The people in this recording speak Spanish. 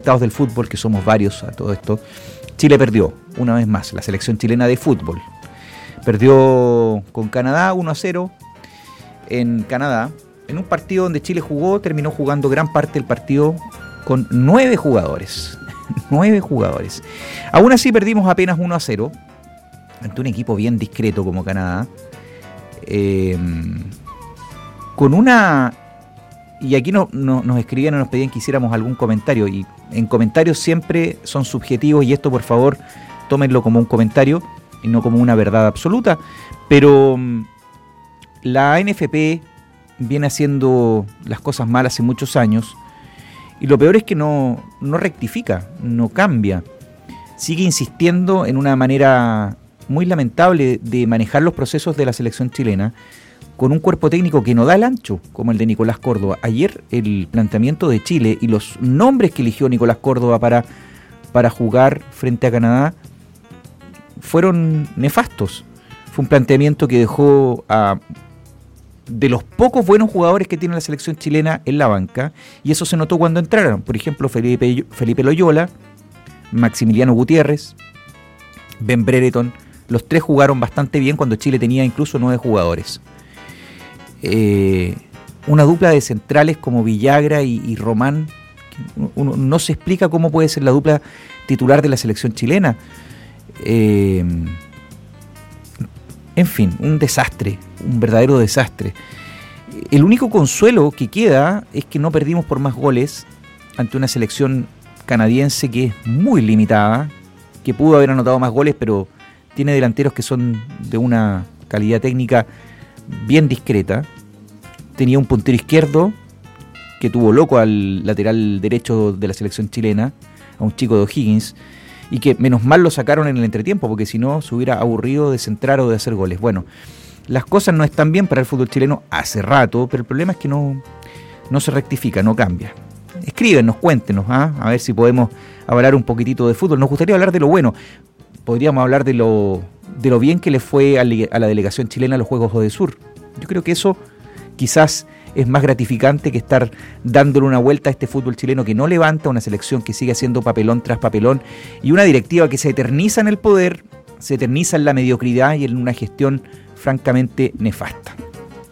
despistados del fútbol, que somos varios a todo esto, Chile perdió, una vez más, la selección chilena de fútbol. Perdió con Canadá 1-0 en Canadá, en un partido donde Chile terminó jugando gran parte del partido con 9 jugadores. 9 jugadores. Aún así perdimos apenas 1-0 ante un equipo bien discreto como Canadá. Con una... Y aquí nos escribían o nos pedían que hiciéramos algún comentario, y en comentarios siempre son subjetivos, y esto por favor tómenlo como un comentario y no como una verdad absoluta, pero la ANFP viene haciendo las cosas mal hace muchos años, y lo peor es que no rectifica, no cambia, sigue insistiendo en una manera muy lamentable de manejar los procesos de la selección chilena, con un cuerpo técnico que no da el ancho, como el de Nicolás Córdoba. Ayer el planteamiento de Chile y los nombres que eligió Nicolás Córdoba para jugar frente a Canadá fueron nefastos. Fue un planteamiento que dejó de los pocos buenos jugadores que tiene la selección chilena en la banca, y eso se notó cuando entraron. Por ejemplo, Felipe Loyola, Maximiliano Gutiérrez, Ben Brereton. Los 3 jugaron bastante bien cuando Chile tenía incluso 9 jugadores. Una dupla de centrales como Villagra y Román, uno no se explica cómo puede ser la dupla titular de la selección chilena. En fin, un desastre, un verdadero desastre. El único consuelo que queda es que no perdimos por más goles ante una selección canadiense que es muy limitada, que pudo haber anotado más goles, pero tiene delanteros que son de una calidad técnica bien discreta. Tenía un puntero izquierdo que tuvo loco al lateral derecho de la selección chilena, a un chico de O'Higgins, y que menos mal lo sacaron en el entretiempo, porque si no se hubiera aburrido de centrar o de hacer goles. Bueno, las cosas no están bien para el fútbol chileno hace rato, pero el problema es que no se rectifica, no cambia. Escríbenos, cuéntenos, a ver si podemos hablar un poquitito de fútbol. Nos gustaría hablar de lo bueno. Podríamos hablar de lo bien que le fue a la delegación chilena a los Juegos Odesur. Yo creo que eso quizás es más gratificante que estar dándole una vuelta a este fútbol chileno que no levanta, una selección que sigue haciendo papelón tras papelón, y una directiva que se eterniza en el poder, se eterniza en la mediocridad y en una gestión francamente nefasta.